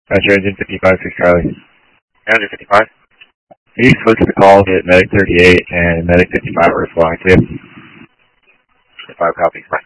Roger, engine 55, 6 Charlie. Engine 55. You switch the call to Medic 38 and Medic 55 are responding to you. 55 copy.